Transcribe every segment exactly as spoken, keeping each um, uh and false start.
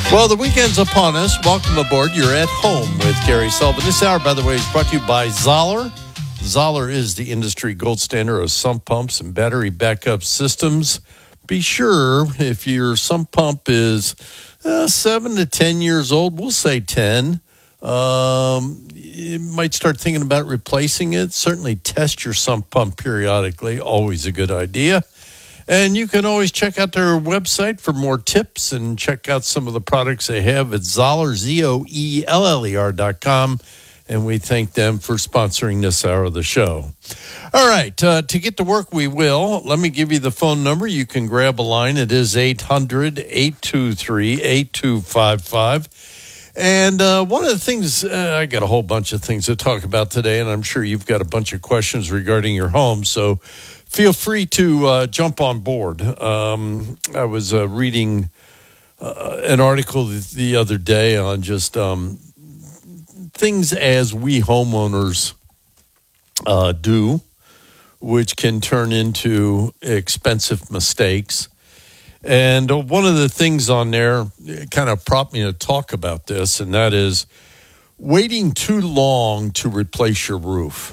Well, the weekend's upon us. Welcome aboard. You're at home with Gary Sullivan. This hour, by the way, is brought to you by Zoller. Zoller is the industry gold standard of sump pumps and battery backup systems. Be sure if your sump pump is uh, seven to ten years old, we'll say ten, um, you might start thinking about replacing it. Certainly test your sump pump periodically. Always a good idea. And you can always check out their website for more tips and check out some of the products they have at Zoller, Z O E L L E R dot com. And we thank them for sponsoring this hour of the show. All right, uh, to get to work, we will. Let me give you the phone number. You can grab a line. It is eight hundred, eight two three, eight two five five. And uh, one of the things, uh, I got a whole bunch of things to talk about today, and I'm sure you've got a bunch of questions regarding your home. So feel free to uh, jump on board. Um, I was uh, reading uh, an article the other day on just um, things as we homeowners uh, do, which can turn into expensive mistakes. And uh, one of the things on there kind of prompted me to talk about this, and that is waiting too long to replace your roof.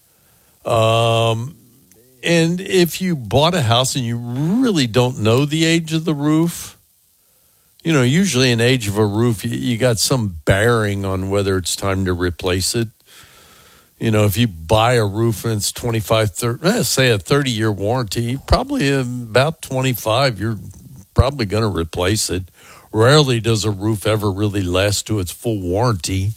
Um. And if you bought a house and you really don't know the age of the roof, you know, usually an age of a roof, you, you got some bearing on whether it's time to replace it. You know, if you buy a roof and it's twenty-five, thirty, let's say a thirty-year warranty, probably about twenty-five, you're probably going to replace it. Rarely does a roof ever really last to its full warranty.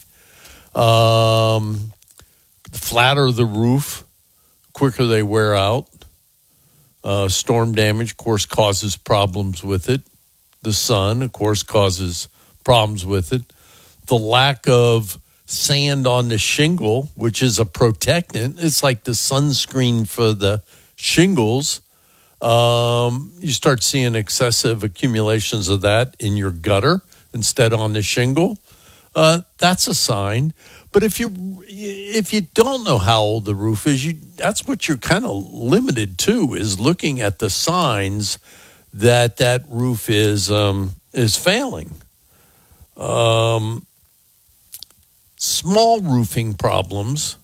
Um, the flatter the roof, quicker they wear out. Uh, storm damage, of course, causes problems with it. The sun, of course, causes problems with it. The lack of sand on the shingle, which is a protectant, it's like the sunscreen for the shingles. Um, you start seeing excessive accumulations of that in your gutter instead on the shingle. Uh, that's a sign. But if you if you don't know how old the roof is, you that's what you're kind of limited to, is looking at the signs that that roof is um, is failing. Um, small roofing problems,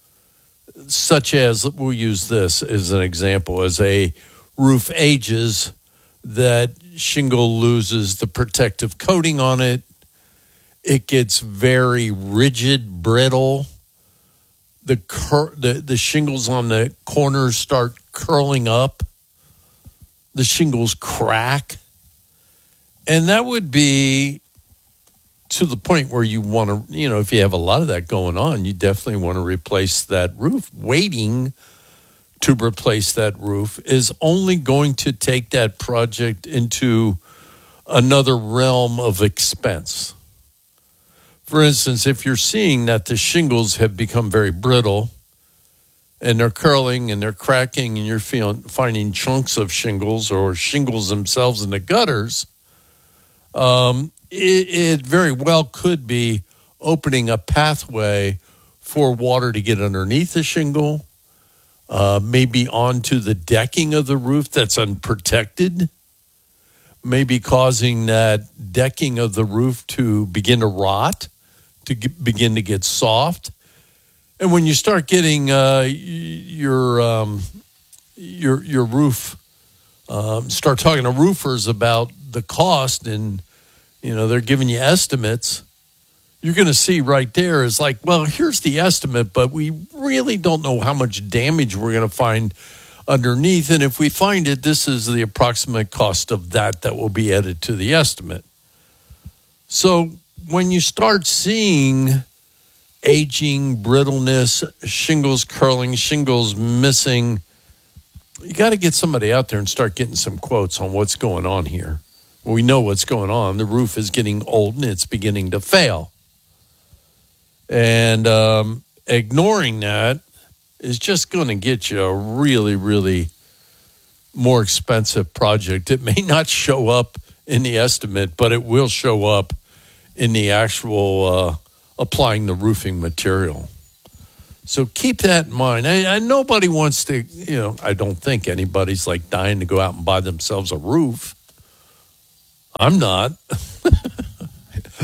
such as, we'll use this as an example, as a roof ages, that shingle loses the protective coating on it. It gets very rigid, brittle. The, cur- the the shingles on the corners start curling up. The shingles crack. And that would be to the point where you want to, you know, if you have a lot of that going on, you definitely want to replace that roof. Waiting to replace that roof is only going to take that project into another realm of expense. For instance, if you're seeing that the shingles have become very brittle and they're curling and they're cracking and you're feeling, finding chunks of shingles or shingles themselves in the gutters, um, it, it very well could be opening a pathway for water to get underneath the shingle, uh, maybe onto the decking of the roof that's unprotected, maybe causing that decking of the roof to begin to rot, to get, begin to get soft. And when you start getting uh, your um, your your roof, um, start talking to roofers about the cost, and you know they're giving you estimates, you're going to see right there is like, well, here's the estimate, but we really don't know how much damage we're going to find underneath, and if we find it, this is the approximate cost of that that will be added to the estimate. So when you start seeing aging, brittleness, shingles curling, shingles missing, you got to get somebody out there and start getting some quotes on what's going on here. We know what's going on. The roof is getting old and it's beginning to fail. And um, ignoring that is just going to get you a really, really more expensive project. It may not show up in the estimate, but it will show up in the actual uh, applying the roofing material. So keep that in mind. I, I, nobody wants to, you know, I don't think anybody's like dying to go out and buy themselves a roof. I'm not.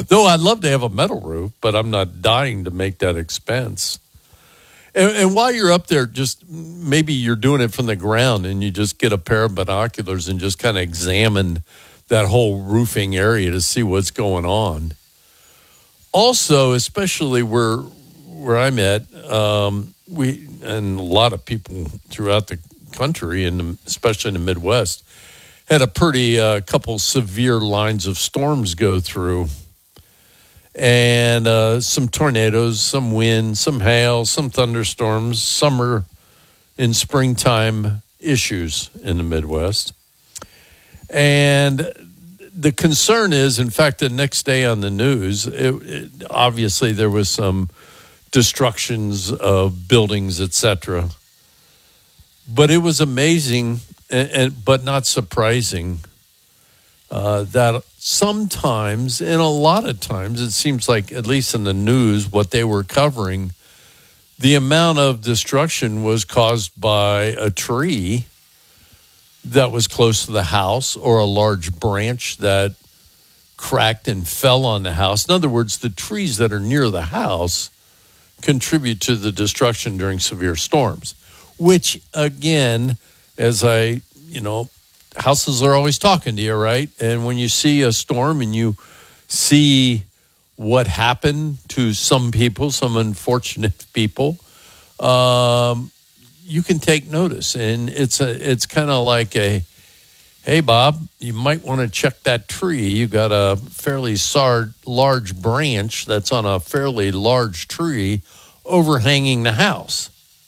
Though I'd love to have a metal roof, but I'm not dying to make that expense. And, and while you're up there, just maybe you're doing it from the ground and you just get a pair of binoculars and just kind of examine that whole roofing area to see what's going on. Also, especially where where I'm at, um, we and a lot of people throughout the country, and especially in the Midwest, had a pretty uh, couple severe lines of storms go through. And uh, some tornadoes, some wind, some hail, some thunderstorms, summer and springtime issues in the Midwest. And the concern is, in fact, the next day on the news, it, it, obviously there was some destructions of buildings, et cetera. But it was amazing, and, and, but not surprising, uh, that sometimes, and a lot of times, it seems like, at least in the news, what they were covering, the amount of destruction was caused by a tree that was close to the house or a large branch that cracked and fell on the house. In other words, the trees that are near the house contribute to the destruction during severe storms, which, again, as I, you know, houses are always talking to you, right? And when you see a storm and you see what happened to some people, some unfortunate people, um, you can take notice. And it's a, it's kind of like a, hey, Bob, you might want to check that tree. You got a fairly sar- large branch that's on a fairly large tree overhanging the house.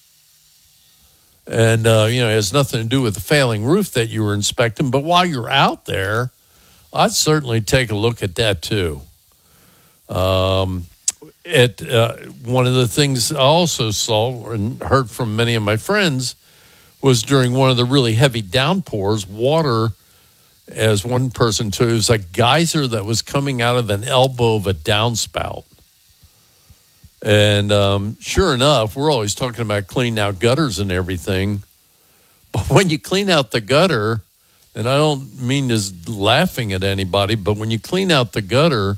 And, uh, you know, it has nothing to do with the failing roof that you were inspecting. But while you're out there, I'd certainly take a look at that, too. Um, it, uh, one of the things I also saw and heard from many of my friends was during one of the really heavy downpours, water, as one person told, it was a geyser that was coming out of an elbow of a downspout. And um, sure enough, we're always talking about cleaning out gutters and everything. But when you clean out the gutter, and I don't mean just laughing at anybody, but when you clean out the gutter,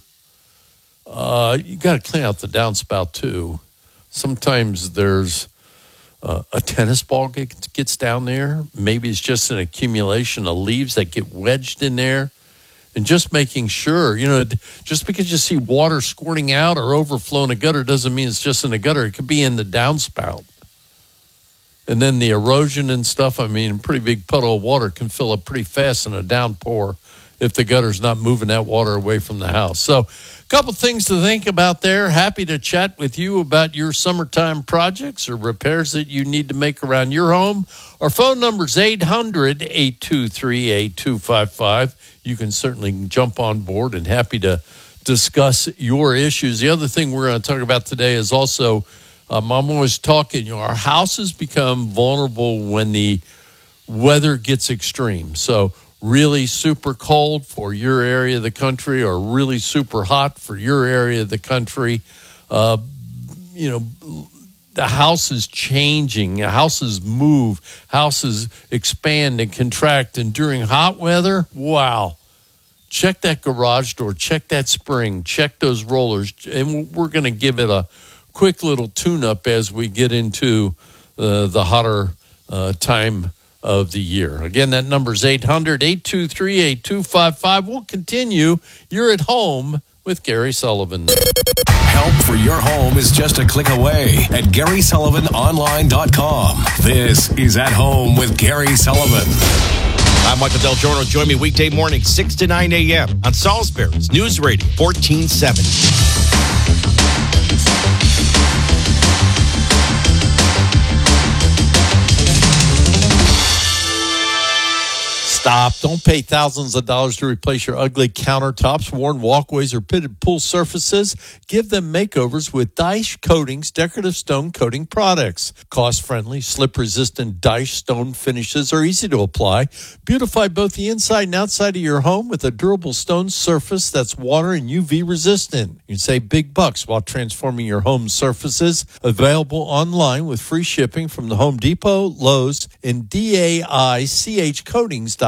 uh, you got to clean out the downspout too. Sometimes there's uh, a tennis ball gets, gets down there. Maybe it's just an accumulation of leaves that get wedged in there. And just making sure, you know, just because you see water squirting out or overflowing a gutter doesn't mean it's just in a gutter. It could be in the downspout. And then the erosion and stuff, I mean, a pretty big puddle of water can fill up pretty fast in a downpour if the gutter's not moving that water away from the house. So a couple things to think about there. Happy to chat with you about your summertime projects or repairs that you need to make around your home. Our phone number is eight hundred, eight two three, eight two five five. You can certainly jump on board and happy to discuss your issues. The other thing we're going to talk about today is also, um, I'm always talking, you know, our houses become vulnerable when the weather gets extreme. So really super cold for your area of the country or really super hot for your area of the country. Uh, you know, the house is changing. Houses move. Houses expand and contract. And during hot weather, wow. Check that garage door. Check that spring. Check those rollers. And we're going to give it a quick little tune-up as we get into uh, the hotter uh, time of the year. Again, that number is eight hundred, eight two three, eight two five five. We'll continue. You're at home with Gary Sullivan. Help for your home is just a click away at Gary Sullivan Online dot com. This is At Home with Gary Sullivan. I'm Michael Del Giorno. Join me weekday morning, six to nine a.m. on Salisbury's News Radio, fourteen seventy. Stop. Don't pay thousands of dollars to replace your ugly countertops, worn walkways, or pitted pool surfaces. Give them makeovers with Daesh Coatings decorative stone coating products. Cost-friendly, slip-resistant Daesh stone finishes are easy to apply. Beautify both the inside and outside of your home with a durable stone surface that's water and U V resistant. You can save big bucks while transforming your home surfaces. Available online with free shipping from the Home Depot, Lowe's, and D A I C H Coatings dot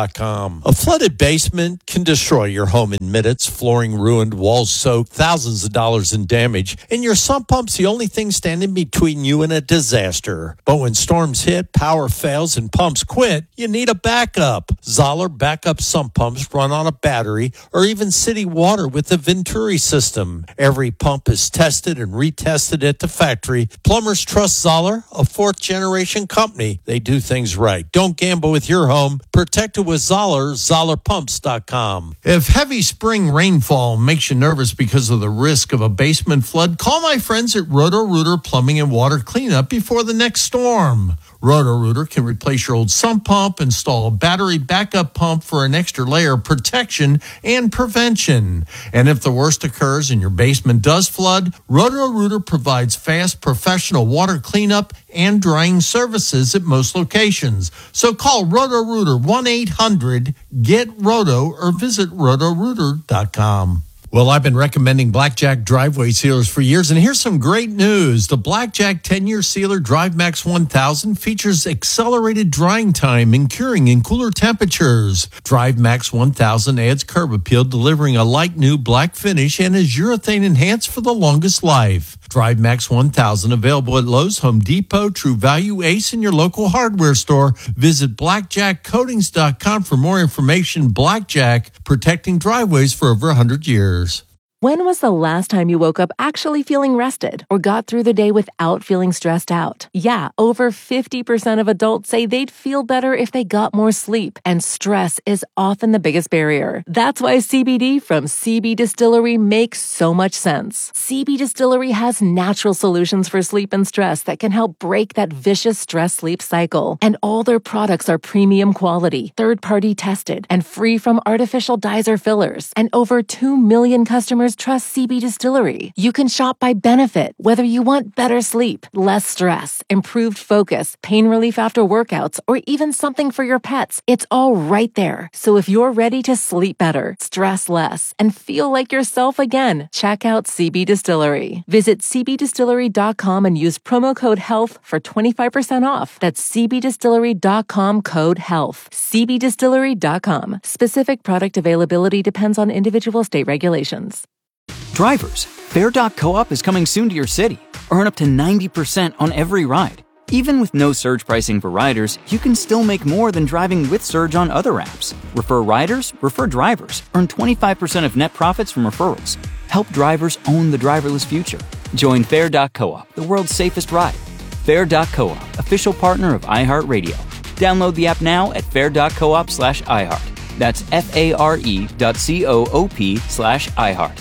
dot com. A flooded basement can destroy your home in minutes. Flooring ruined, walls soaked, thousands of dollars in damage, and your sump pump's the only thing standing between you and a disaster. But when storms hit, power fails, and pumps quit, you need a backup. Zoller backup sump pumps run on a battery or even city water with the Venturi system. Every pump is tested and retested at the factory. Plumbers trust Zoller, a fourth-generation company. They do things right. Don't gamble with your home. Protect it with Zoller, Zoller Pumps dot com. If heavy spring rainfall makes you nervous because of the risk of a basement flood, call my friends at Roto-Rooter Plumbing and Water Cleanup before the next storm. Roto-Rooter can replace your old sump pump, install a battery backup pump for an extra layer of protection and prevention. And if the worst occurs and your basement does flood, Roto-Rooter provides fast professional water cleanup and drying services at most locations. So call Roto-Rooter one eight hundred get roto or visit roto rooter dot com. Well, I've been recommending Blackjack driveway sealers for years, and here's some great news. The Blackjack ten-year sealer DriveMax one thousand features accelerated drying time and curing in cooler temperatures. DriveMax one thousand adds curb appeal, delivering a light new black finish, and is urethane enhanced for the longest life. DriveMax one thousand available at Lowe's, Home Depot, True Value, Ace, and your local hardware store. Visit blackjack coatings dot com for more information. Blackjack, protecting driveways for over one hundred years. When was the last time you woke up actually feeling rested or got through the day without feeling stressed out? Yeah, over fifty percent of adults say they'd feel better if they got more sleep, and stress is often the biggest barrier. That's why C B D from C B Distillery makes so much sense. C B Distillery has natural solutions for sleep and stress that can help break that vicious stress-sleep cycle. And all their products are premium quality, third-party tested, and free from artificial dyes or fillers. And over two million customers trust C B Distillery. You can shop by benefit, whether you want better sleep, less stress, improved focus, pain relief after workouts, or even something for your pets. It's all right there. So if you're ready to sleep better, stress less, and feel like yourself again, check out C B Distillery. Visit c b distillery dot com and use promo code HEALTH for twenty-five percent off. That's c b distillery dot com code HEALTH. c b distillery dot com. Specific product availability depends on individual state regulations. Drivers, Fair dot coop is coming soon to your city. Earn up to ninety percent on every ride. Even with no surge pricing for riders, you can still make more than driving with Surge on other apps. Refer riders, refer drivers. Earn twenty-five percent of net profits from referrals. Help drivers own the driverless future. Join Fair dot coop, the world's safest ride. Fair dot coop, official partner of iHeartRadio. Download the app now at fair dot coop slash iHeart. That's F-A-R-E dot C-O-O-P slash iHeart.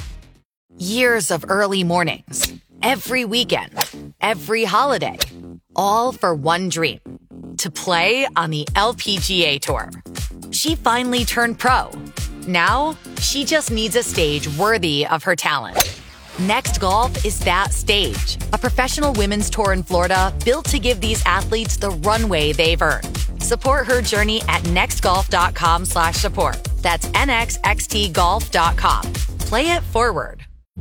Years of early mornings, every weekend, every holiday, all for one dream, to play on the L P G A Tour. She finally turned pro. Now, she just needs a stage worthy of her talent. Next Golf is that stage, a professional women's tour in Florida built to give these athletes the runway they've earned. Support her journey at next golf dot com slash support. That's N X X T golf dot com. Play it forward.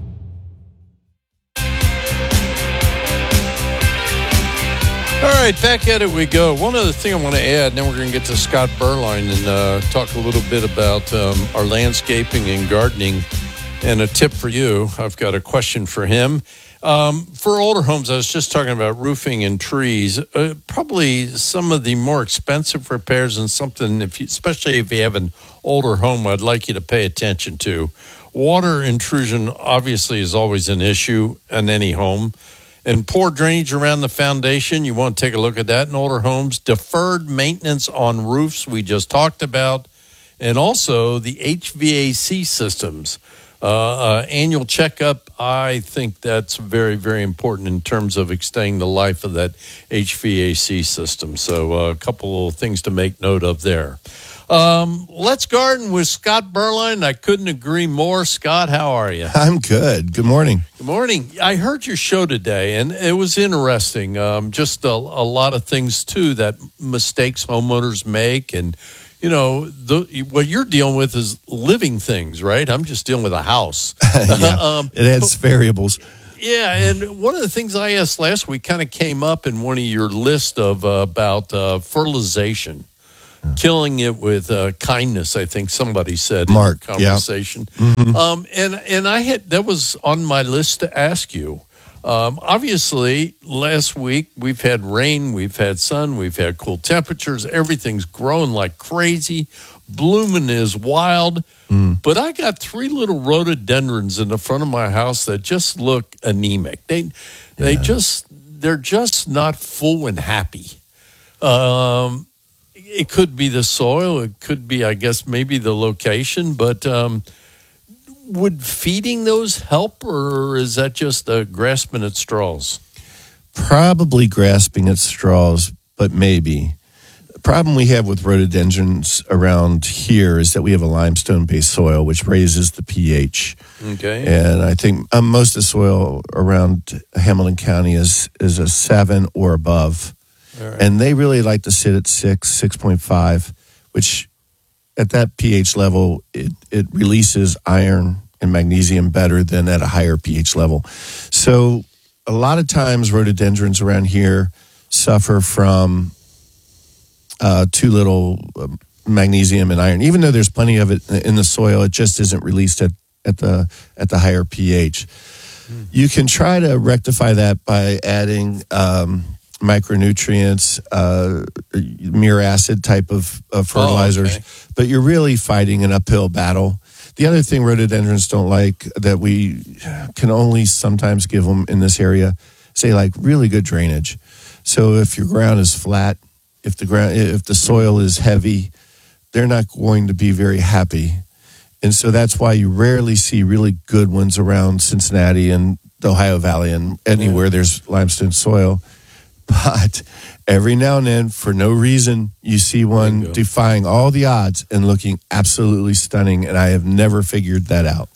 All right, back at it we go. One other thing I want to add, and then we're going to get to Scott Berline and uh, talk a little bit about um, our landscaping and gardening. And a tip for you, I've got a question for him. Um, for older homes, I was just talking about roofing and trees. Uh, probably some of the more expensive repairs and something, if you, especially if you have an older home, I'd like you to pay attention to. Water intrusion obviously is always an issue in any home. And poor drainage around the foundation, you want to take a look at that in older homes. Deferred maintenance on roofs, we just talked about. And also the H V A C systems. Uh, uh, annual checkup, I think that's very, very important in terms of extending the life of that H V A C system. So uh, a couple of things to make note of there. Um, let's garden with Scott Berline. I couldn't agree more. Scott, how are you? I'm good. Good morning. Good morning. I heard your show today, and it was interesting. Um, just a, a lot of things, too, that mistakes homeowners make. And, you know, the, what you're dealing with is living things, right? I'm just dealing with a house. yeah, um, it has variables. Yeah, and one of the things I asked last week kind of came up in one of your list of uh, about uh, fertilization. killing it with uh, kindness, I think somebody said Mark, in the conversation. Yeah. Mm-hmm. Um, and, and I had that was on my list to ask you. Um, obviously, last week we've had rain, we've had sun, we've had cool temperatures. Everything's growing like crazy. Blooming is wild. Mm. But I got three little rhododendrons in the front of my house that just look anemic. They, they Yeah. just, they're just not full and happy. Um, it could be the soil. It could be, I guess, maybe the location. But um, would feeding those help, or is that just uh, grasping at straws? Probably grasping at straws, but maybe. The problem we have with rhododendrons around here is that we have a limestone-based soil, which raises the pH. Okay. And I think um, most of the soil around Hamilton County is is a seven or above. All right. And they really like to sit at six, six point five, which at that pH level, it, it releases iron and magnesium better than at a higher pH level. So a lot of times rhododendrons around here suffer from uh, too little uh, magnesium and iron. Even though there's plenty of it in the soil, it just isn't released at, at the at the higher pH. Mm. You can try to rectify that by adding um, micronutrients, uh, mere acid type of, of fertilizers, oh, okay. but you're really fighting an uphill battle. The other thing rhododendrons don't like that we can only sometimes give them in this area, say like really good drainage. So if your ground is flat, if the ground, if the soil is heavy, they're not going to be very happy. And so that's why you rarely see really good ones around Cincinnati and the Ohio Valley and anywhere yeah. there's limestone soil. But every now and then, for no reason, you see one defying all the odds and looking absolutely stunning, and I have never figured that out.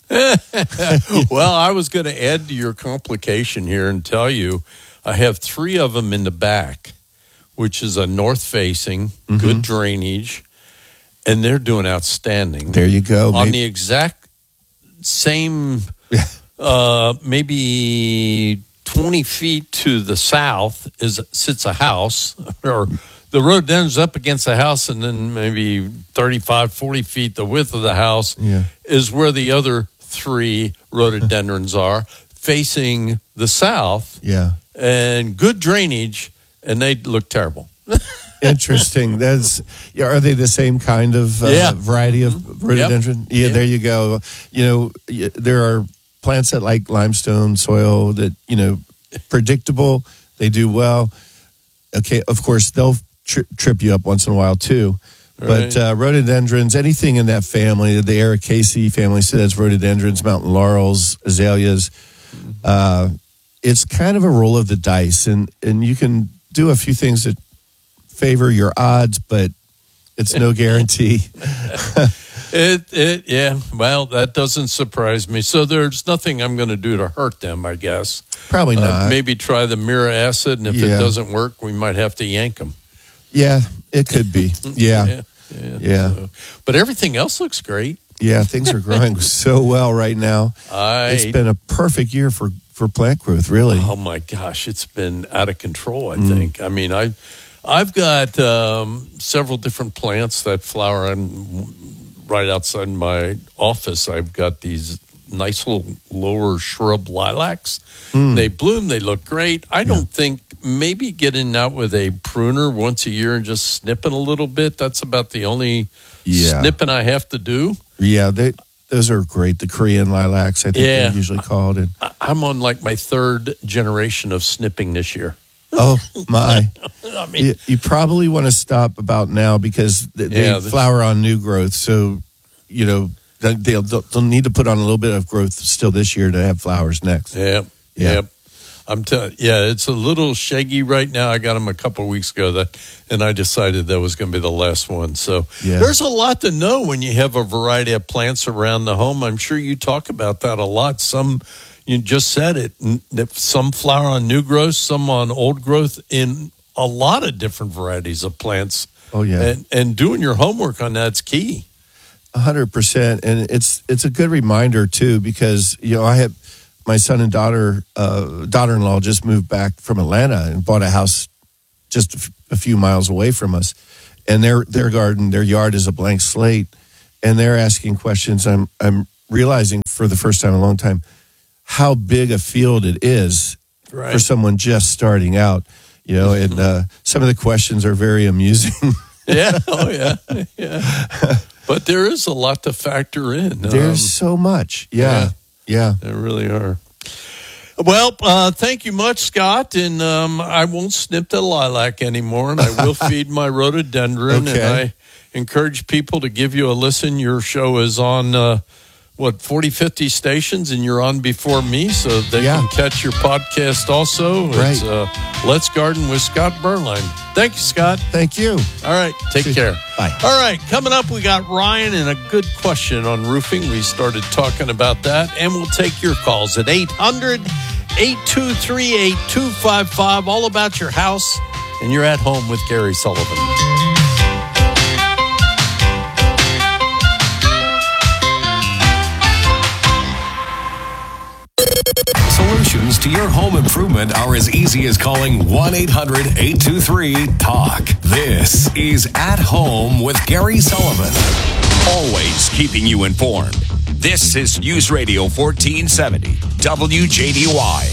Well, I was going to add to your complication here and tell you I have three of them in the back, which is a north-facing, mm-hmm. good drainage, and they're doing outstanding. There you go. On maybe. the exact same, uh, maybe twenty feet to the south is sits a house, or the rhododendron's up against the house, and then maybe thirty-five, forty feet the width of the house yeah. is where the other three rhododendrons are, facing the south. Yeah. And good drainage, and they look terrible. Interesting. That's yeah, are they the same kind of uh, yeah. variety of rhododendron? Yep. Yeah, yeah, there you go. You know, there are plants that like limestone soil that, you know, predictable, they do well. Okay, of course, they'll tri- trip you up once in a while too. But uh, rhododendrons, anything in that family, the Ericaceae family, so that's rhododendrons, mountain laurels, azaleas, uh, it's kind of a roll of the dice. And, and you can do a few things that favor your odds, but it's no guarantee. It, it, yeah. Well, that doesn't surprise me. So there's nothing I'm going to do to hurt them, I guess. Probably not. Uh, maybe try the mirror acid, and if yeah. it doesn't work, we might have to yank them. Yeah, it could be. Yeah, yeah. yeah. yeah. So, but everything else looks great. Yeah, things are growing so well right now. I, it's been a perfect year for, for plant growth, really. Oh my gosh, it's been out of control. I mm. think. I mean, I, I've got um, several different plants that flower on. Right outside my office, I've got these nice little lower shrub lilacs. Mm. They bloom. They look great. I yeah. don't think maybe getting out with a pruner once a year and just snipping a little bit, that's about the only yeah. snipping I have to do. Yeah, they, those are great. The Korean lilacs, I think yeah. they're usually called. And I'm on like my third generation of snipping this year. Oh, my. I mean, you, you probably want to stop about now because they, yeah, they flower on new growth. So, you know, they'll, they'll need to put on a little bit of growth still this year to have flowers next. Yep. Yeah. Yep. I'm telling yeah, it's a little shaggy right now. I got them a couple of weeks ago, that, and I decided that was going to be the last one. So yeah. there's a lot to know when you have a variety of plants around the home. I'm sure you talk about that a lot. Some, you just said it, some flower on new growth, some on old growth in a lot of different varieties of plants. Oh, yeah. And, and doing your homework on that's key. A hundred percent. And it's, it's a good reminder too, because, you know, I have my son and daughter, uh, daughter-in-law just moved back from Atlanta and bought a house just a, f- a few miles away from us. and their their garden, their yard is a blank slate, and they're asking questions. I'm I'm realizing for the first time in a long time how big a field it is right. for someone just starting out. You know, and uh, some of the questions are very amusing. yeah, oh yeah, yeah. But there is a lot to factor in. There's um, so much. Yeah, yeah. There really are. Well, uh, thank you much, Scott. And um, I won't snip the lilac anymore, and I will feed my rhododendron. Okay. And I encourage people to give you a listen. Your show is on, uh, what, forty, fifty stations, and you're on before me, so they Yeah. can catch your podcast also. Right. It's uh, Let's Garden with Scott Bernlein. Thank you, Scott. Thank you. All right, take See you. care. Bye. All right, coming up, we got Ryan and a good question on roofing. We started talking about that, and we'll take your calls at eight hundred, eight two three, eight two five five, all about your house, and you're at home with Gary Sullivan. Solutions to your home improvement are as easy as calling one eight hundred, eight two three, talk. This is At Home with Gary Sullivan. Always keeping you informed. This is News Radio fourteen seventy, W J D Y.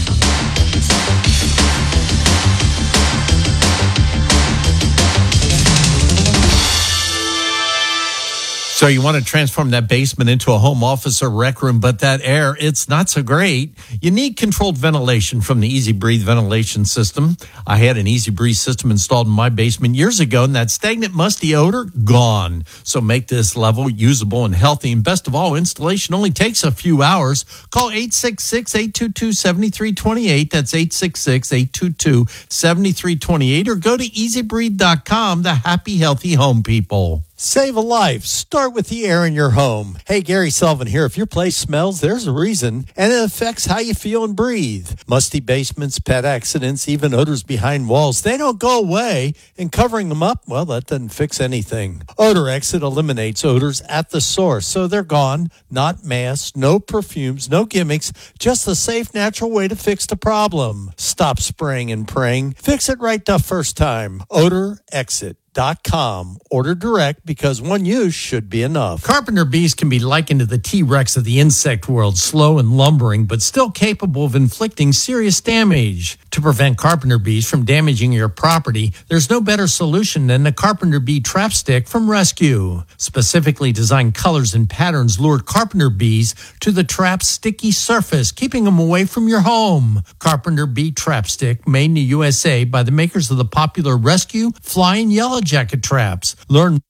So you want to transform that basement into a home office or rec room, but that air, it's not so great. You need controlled ventilation from the Easy Breathe ventilation system. I had an Easy Breathe system installed in my basement years ago, and that stagnant, musty odor, gone. So make this level usable and healthy. And best of all, installation only takes a few hours. Call eight six six, eight two two, seven three two eight. That's eight six six, eight two two, seven three two eight. Or go to easy breathe dot com, the happy, healthy home people. Save a life. Start with the air in your home. Hey, Gary Sullivan here. If your place smells, there's a reason, and it affects how you feel and breathe. Musty basements, pet accidents, even odors behind walls, they don't go away, and covering them up, well, that doesn't fix anything. Odor Exit eliminates odors at the source, so they're gone. Not masked, no perfumes, no gimmicks, just a safe, natural way to fix the problem. Stop spraying and praying. Fix it right the first time. Odor Exit. Dot com. Order direct because one use should be enough. Carpenter bees can be likened to the T-Rex of the insect world, slow and lumbering, but still capable of inflicting serious damage. To prevent carpenter bees from damaging your property, there's no better solution than the Carpenter Bee Trap Stick from Rescue. Specifically designed colors and patterns lure carpenter bees to the trap's sticky surface, keeping them away from your home. Carpenter Bee Trap Stick, made in the U S A by the makers of the popular Rescue Flying Yellow Jacket traps. Learn.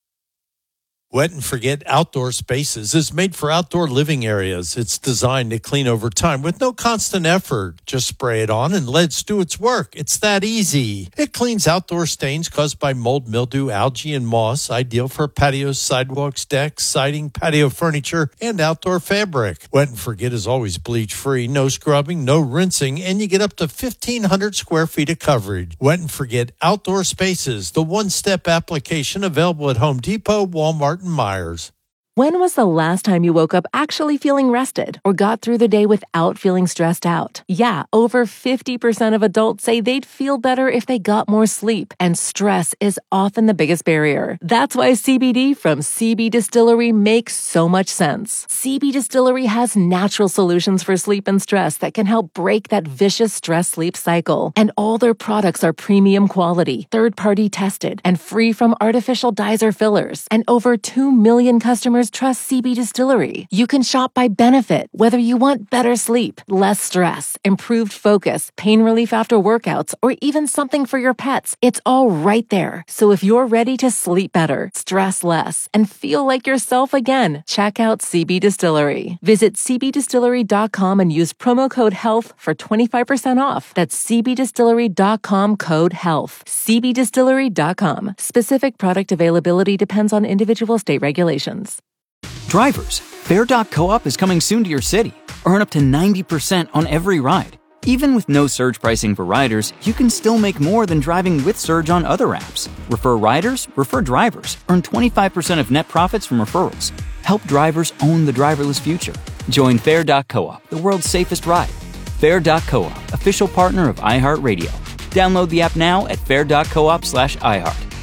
Wet and Forget Outdoor Spaces is made for outdoor living areas. It's designed to clean over time with no constant effort. Just spray it on and let it do its work. It's that easy. It cleans outdoor stains caused by mold, mildew, algae, and moss, ideal for patios, sidewalks, decks, siding, patio furniture, and outdoor fabric. Wet and Forget is always bleach-free, no scrubbing, no rinsing, and you get up to fifteen hundred square feet of coverage. Wet and Forget Outdoor Spaces, the one-step application available at Home Depot, Walmart, and Myers. When was the last time you woke up actually feeling rested or got through the day without feeling stressed out? Yeah, over fifty percent of adults say they'd feel better if they got more sleep, and stress is often the biggest barrier. That's why C B D from C B Distillery makes so much sense. C B Distillery has natural solutions for sleep and stress that can help break that vicious stress-sleep cycle. And all their products are premium quality, third-party tested, and free from artificial dyes or fillers. And over two million customers trust C B Distillery. You can shop by benefit, whether you want better sleep, less stress, improved focus, pain relief after workouts, or even something for your pets. It's all right there. So if you're ready to sleep better, stress less, and feel like yourself again, check out C B Distillery. Visit c b distillery dot com and use promo code HEALTH for twenty-five percent off. That's c b distillery dot com code HEALTH. c b distillery dot com. Specific product availability depends on individual state regulations. Drivers, Fair dot co-op is coming soon to your city. Earn up to ninety percent on every ride. Even with no surge pricing for riders, you can still make more than driving with Surge on other apps. Refer riders, refer drivers. Earn twenty-five percent of net profits from referrals. Help drivers own the driverless future. Join Fair dot co-op, the world's safest ride. Fair dot co-op, official partner of iHeartRadio. Download the app now at fair dot coop slash iHeart.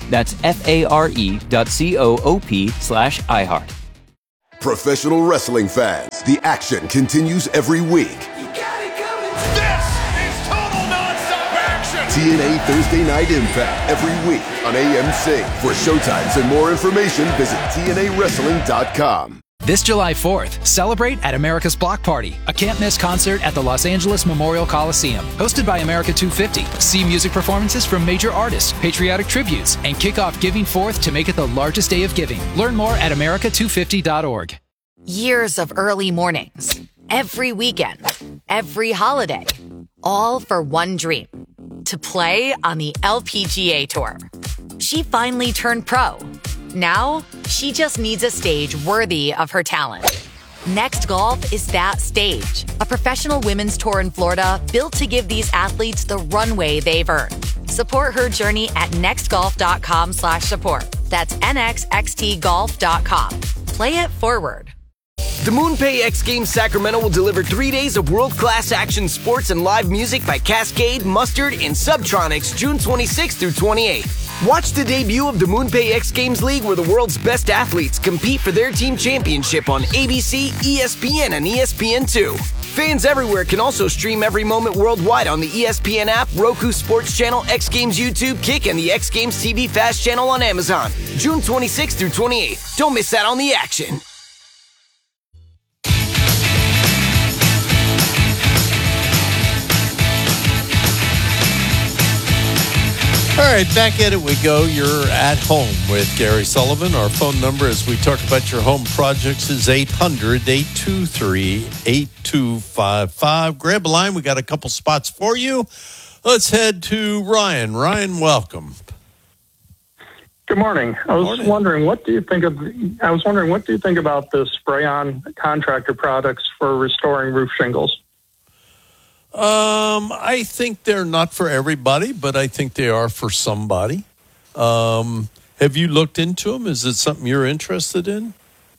That's F-A-R-E dot C-O-O-P slash iHeart. Professional wrestling fans, the action continues every week. You got it coming. This is total nonstop action. T N A Thursday Night Impact every week on A M C. For showtimes and more information, visit T N A wrestling dot com. This July fourth, celebrate at America's Block Party, a can't-miss concert at the Los Angeles Memorial Coliseum. Hosted by America two fifty. See music performances from major artists, patriotic tributes, and kick off Giving Fourth to make it the largest day of giving. Learn more at America two fifty dot org. Years of early mornings, every weekend, every holiday, all for one dream, to play on the L P G A Tour. She finally turned pro. Now, she just needs a stage worthy of her talent. Next Golf is that stage, a professional women's tour in Florida built to give these athletes the runway they've earned. Support her journey at nextgolf.com slash support. That's N X X T golf dot com. Play it forward. The MoonPay X Games Sacramento will deliver three days of world-class action sports and live music by Cascade, Mustard, and Subtronics June twenty-sixth through twenty-eighth. Watch the debut of the MoonPay X Games League where the world's best athletes compete for their team championship on A B C, E S P N, and E S P N two. Fans everywhere can also stream every moment worldwide on the E S P N app, Roku Sports Channel, X Games YouTube, Kick, and the X Games T V Fast Channel on Amazon. June twenty-sixth through twenty-eighth. Don't miss out on the action. All right, back at it we go. You're at home with Gary Sullivan. Our phone number as we talk about your home projects is eight hundred, eight two three, eight two five five. Grab a line. We got a couple spots for you. Let's head to Ryan. Ryan, welcome. Good morning. I was morning. wondering, what do you think of? I was wondering, what do you think about the spray-on contractor products for restoring roof shingles? Um, I think they're not for everybody, but I think they are for somebody. Um, have you looked into them? Is it something you're interested in?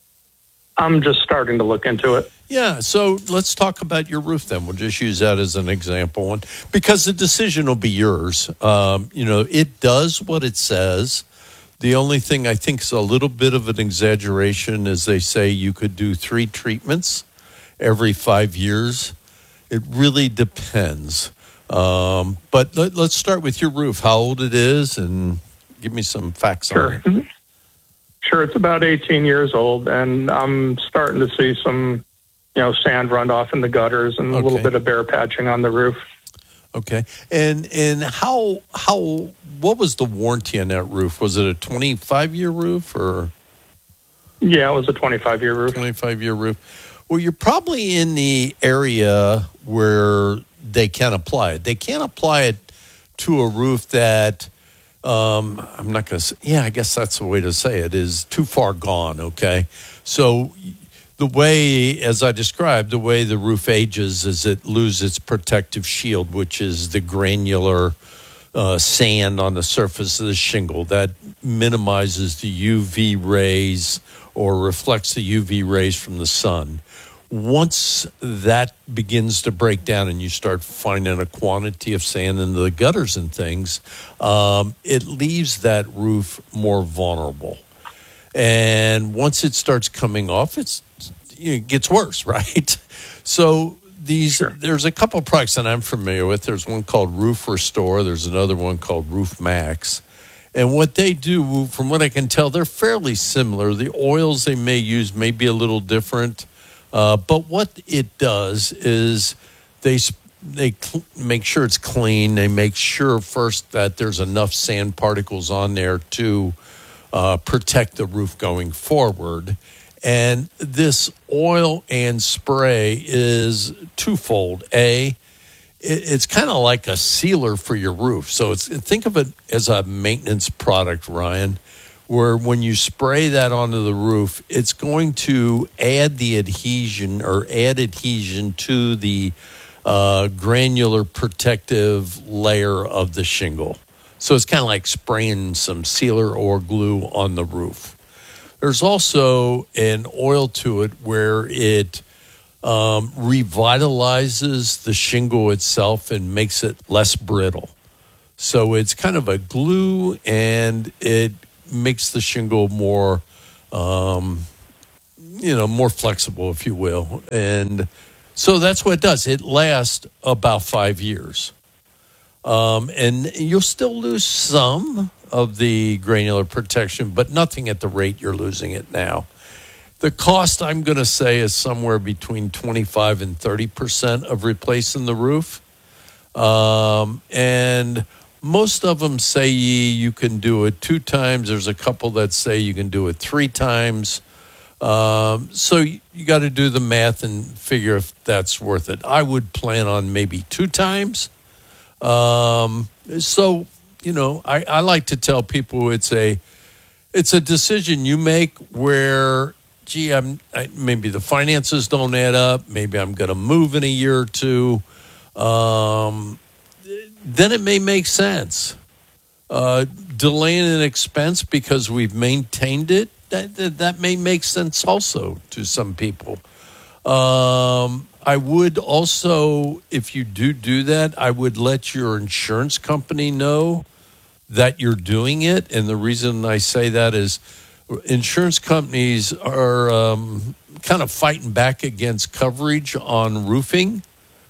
I'm just starting to look into it. Yeah, so let's talk about your roof then. We'll just use that as an example, one because the decision will be yours. Um, you know, it does what it says. The only thing I think is a little bit of an exaggeration is they say you could do three treatments every five years. It really depends. Um, but let, let's start with your roof, how old it is, and give me some facts Sure. on it. Sure, it's about eighteen years old, and I'm starting to see some, you know, sand run off in the gutters and a little Okay. bit of bare patching on the roof. Okay. And and how how what was the warranty on that roof? Was it a twenty-five year roof or Yeah, it was a twenty-five year roof. twenty-five year roof? Well, you're probably in the area where they can apply it. They can't apply it to a roof that um, I'm not going to say, yeah, I guess that's the way to say it, is too far gone, okay? So the way, as I described, the way the roof ages is it loses its protective shield, which is the granular uh, sand on the surface of the shingle that minimizes the U V rays or reflects the U V rays from the sun. Once that begins to break down and you start finding a quantity of sand in the gutters and things, um, it leaves that roof more vulnerable. And once it starts coming off, it's, it gets worse, right? So these sure. There's a couple of products that I'm familiar with. There's one called Roof Restore. There's another one called Roof Max. And what they do, from what I can tell, they're fairly similar. The oils they may use may be a little different. Uh, but what it does is they they cl- make sure it's clean. They make sure first that there's enough sand particles on there to uh, protect the roof going forward. And this oil and spray is twofold. A, it, it's kind of like a sealer for your roof. So it's think of it as a maintenance product, Ryan, where when you spray that onto the roof, it's going to add the adhesion or add adhesion to the uh, granular protective layer of the shingle. So it's kind of like spraying some sealer or glue on the roof. There's also an oil to it where it um, revitalizes the shingle itself and makes it less brittle. So it's kind of a glue, and it makes the shingle more, um, you know, more flexible, if you will. And so that's what it does. It lasts about five years. Um, and you'll still lose some of the granular protection, but nothing at the rate you're losing it now. The cost, I'm going to say, is somewhere between twenty-five and thirty percent of replacing the roof. Um, and most of them say you can do it two times. There's a couple that say you can do it three times. Um, so you, you got to do the math and figure if that's worth it. I would plan on maybe two times. Um, so, you know, I, I like to tell people it's a, it's a decision you make where, gee, I'm, I, maybe the finances don't add up. Maybe I'm going to move in a year or two. Um, then it may make sense. Uh, delaying an expense because we've maintained it, that, that, that may make sense also to some people. Um, I would also, if you do do that, I would let your insurance company know that you're doing it. And the reason I say that is insurance companies are um, kind of fighting back against coverage on roofing.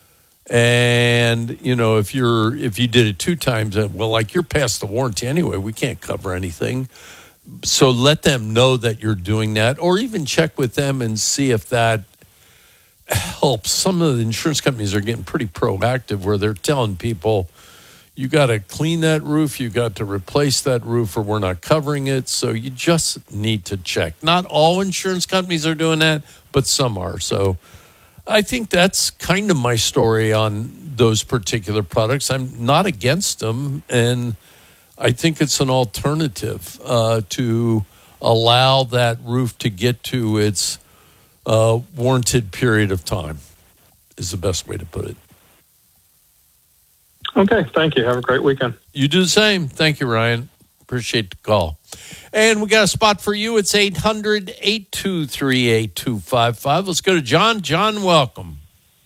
And, you know, if you're if you did it two times, well, like you're past the warranty anyway, we can't cover anything. So let them know that you're doing that, or even check with them and see if that helps. Some of the insurance companies are getting pretty proactive where they're telling people, you got to clean that roof, you got to replace that roof, or we're not covering it. So you just need to check. Not all insurance companies are doing that, but some are. So I think that's kind of my story on those particular products. I'm not against them, and I think it's an alternative uh, to allow that roof to get to its uh, warranted period of time is the best way to put it. Okay, thank you. Have a great weekend. You do the same. Thank you, Ryan. Appreciate the call. And we got a spot for you. It's eight hundred, eight two three, eight two five five. Let's go to John. John, welcome.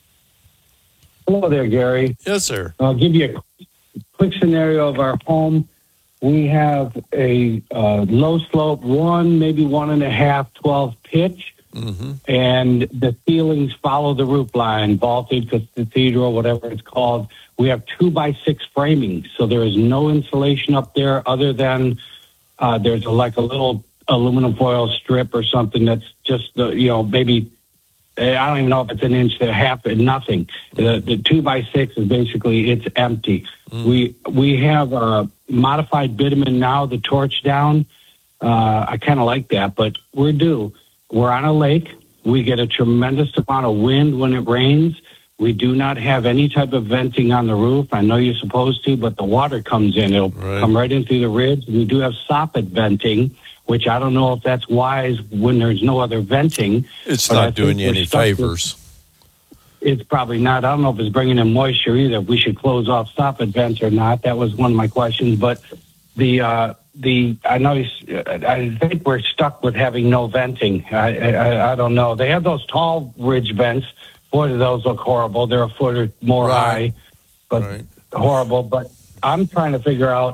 Hello there, Gary. Yes, sir. I'll give you a quick scenario of our home. We have a uh, low slope, one, maybe one and a half, twelve pitch. Mm-hmm. And the ceilings follow the roof line, vaulted, cathedral, whatever it's called. We have two by six framing, so there is no insulation up there other than uh, there's a, like a little aluminum foil strip or something that's just, the, you know, maybe, I don't even know if it's an inch and a half, nothing. The, the two by six is basically, it's empty. Mm. We we have a modified bitumen now, the torch down. Uh, I kind of like that, but we're due. We're on a lake. We get a tremendous amount of wind when it rains. We do not have any type of venting on the roof. I know you're supposed to, but the water comes in. It'll right. come right in through the ribs. We do have soffit venting, which I don't know if that's wise when there's no other venting. It's not doing you any favors. With, it's probably not. I don't know if it's bringing in moisture either. If we should close off soffit vents or not. That was one of my questions. But the uh, the I know you, I think we're stuck with having no venting. I, I I don't know. They have those tall ridge vents. Boy, do those look horrible. They're a foot or more right. high, but right. horrible. But I'm trying to figure out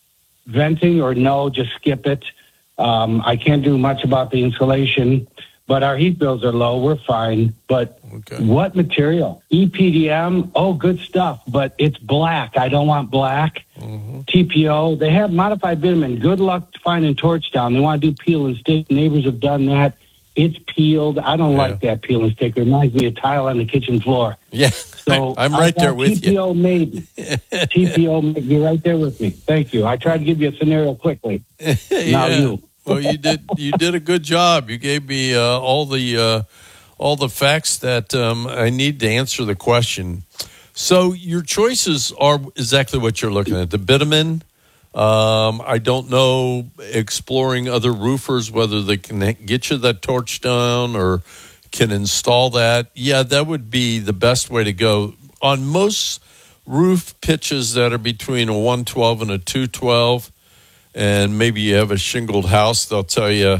venting or no, just skip it. Um, I can't do much about the insulation, but our heat bills are low. We're fine. But okay. what material? E P D M, oh, good stuff, but it's black. I don't want black. Mm-hmm. T P O, they have modified bitumen. Good luck finding torch down. They want to do peel and stick. Neighbors have done that. It's peeled. I don't yeah. like that peel and stick. It reminds me of tile on the kitchen floor. Yeah, so I'm right there with T P O you. Maybe. T P O, you're right there with me. Thank you. I tried to give you a scenario quickly. yeah. Now you. Well, you did. You did a good job. You gave me uh, all the uh, all the facts that um, I need to answer the question. So your choices are exactly what you're looking at. The bitumen. Um, I don't know, exploring other roofers, whether they can get you that torch down or can install that. Yeah, that would be the best way to go. On most roof pitches that are between a one twelve and a two twelve, and maybe you have a shingled house, they'll tell you,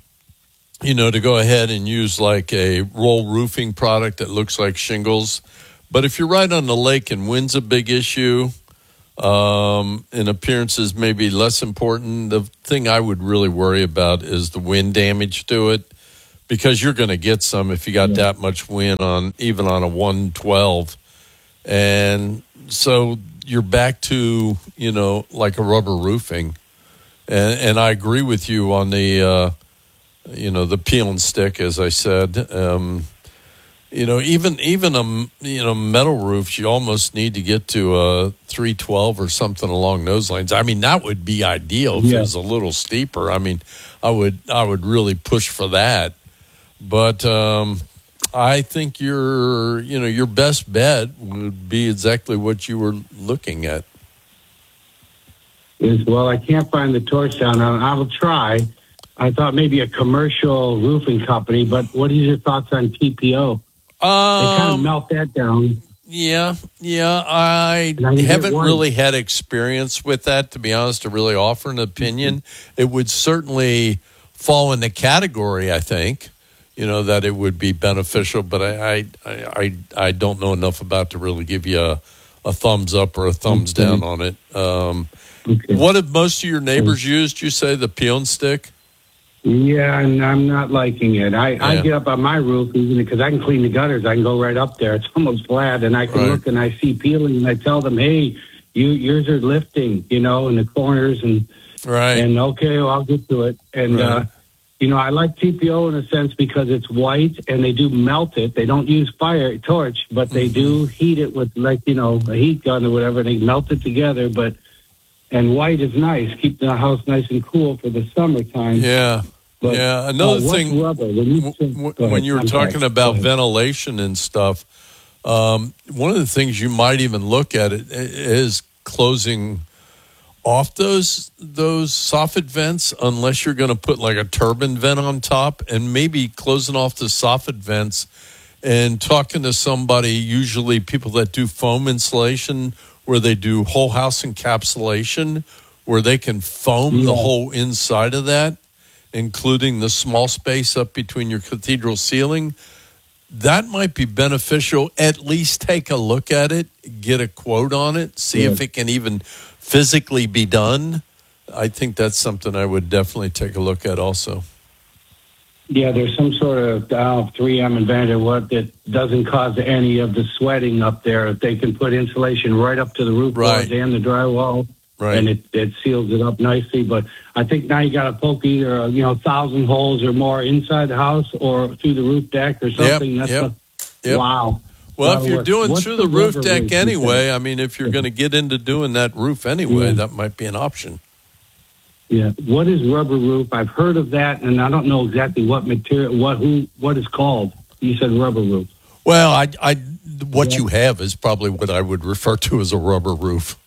you know, to go ahead and use like a roll roofing product that looks like shingles. But if you're right on the lake and wind's a big issue, Um, and appearances may be less important. The thing I would really worry about is the wind damage to it, because you're going to get some if you got yeah. that much wind on, even on a one twelve. And so you're back to, you know, like a rubber roofing. And, and I agree with you on the, uh, you know, the peel and stick, as I said. Um, you know, even even a, you know, metal roofs, you almost need to get to a three twelve or something along those lines. I mean, that would be ideal if yeah. it was a little steeper. I mean, I would I would really push for that. But um, I think your, you know, your best bet would be exactly what you were looking at. Is, well, I can't find the torch down. I will try. I thought maybe a commercial roofing company, but what are your thoughts on T P O? Um, they kind of melt that down. Yeah, yeah. I haven't really had experience with that, to be honest, to really offer an opinion. Mm-hmm. It would certainly fall in the category, I think, you know, that it would be beneficial, but I I, I, I don't know enough about to really give you a, a thumbs up or a thumbs mm-hmm. down on it. Um, okay. What have most of your neighbors mm-hmm. used, you say, the peel and stick? Yeah, and I'm not liking it. I, yeah. I get up on my roof because I can clean the gutters. I can go right up there. It's almost flat, and I can right. look and I see peeling, and I tell them, "Hey, you yours are lifting, you know, in the corners." And right. And okay, well, I'll get to it. And right. uh, you know, I like T P O in a sense because it's white, and they do melt it. They don't use fire torch, but they mm-hmm. do heat it with, like, you know, a heat gun or whatever. And they melt it together, but and white is nice, keep the house nice and cool for the summertime. Yeah. But, yeah, another uh, thing, when, you, when, when you were I'm talking sorry. about ventilation and stuff, um, one of the things you might even look at it is closing off those those soffit vents, unless you're going to put like a turbine vent on top, and maybe closing off the soffit vents and talking to somebody, usually people that do foam insulation, where they do whole house encapsulation, where they can foam yeah. the whole inside of that, including the small space up between your cathedral ceiling. That might be beneficial. At least take a look at it, get a quote on it, see yeah. if it can even physically be done. I think that's something I would definitely take a look at also. Yeah, there's some sort of, I don't know, three M invented what that doesn't cause any of the sweating up there. If they can put insulation right up to the roof right. walls and the drywall. Right. And it, it seals it up nicely. But I think now you got to poke either, you know, a thousand holes or more inside the house or through the roof deck or something. Yep, That's yep, a, yep. Wow. Well, That'll if you're work. doing What's through the, the roof deck anyway, I mean, if you're going to get into doing that roof anyway, yeah. that might be an option. Yeah. What is rubber roof? I've heard of that, and I don't know exactly what material, what who, what it's called. You said rubber roof. Well, I, I, what yeah. you have is probably what I would refer to as a rubber roof.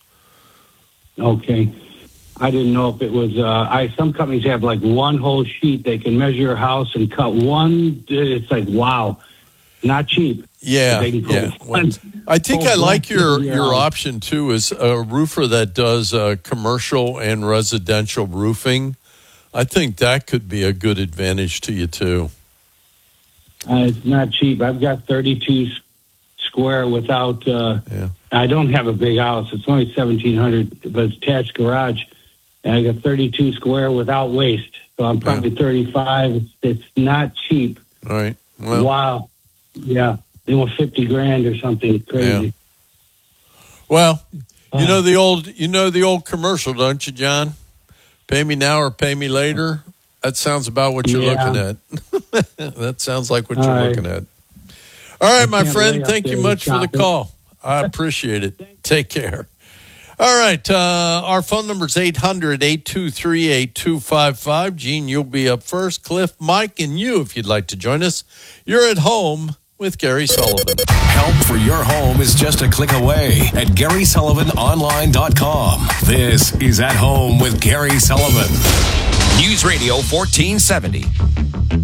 Okay. I didn't know if it was, uh, I, some companies have like one whole sheet. They can measure your house and cut one. It's like, wow, not cheap. Yeah. yeah. One, I think I like your, your option too, is a roofer that does uh, commercial and residential roofing. I think that could be a good advantage to you too. Uh, it's not cheap. I've got thirty-two square without, uh, yeah. I don't have a big house. It's only seventeen hundred, but it's attached garage. And I got thirty-two square without waste. So I'm probably yeah. thirty-five. It's, it's not cheap. All right. Well, wow. Yeah. They want fifty grand or something crazy. Yeah. Well, you know the old, you know the old commercial, don't you, John? Pay me now or pay me later. That sounds about what you're yeah. looking at. That sounds like what All you're right. looking at. All right, my friend. Thank you much for the shopping. call. I appreciate it. Take care. All right. Uh, our phone number is eight hundred, eight two three, eight two five five. Gene, you'll be up first. Cliff, Mike, and you, if you'd like to join us. You're at home with Gary Sullivan. Help for your home is just a click away at Gary Sullivan Online dot com. This is At Home with Gary Sullivan. News Radio fourteen seventy,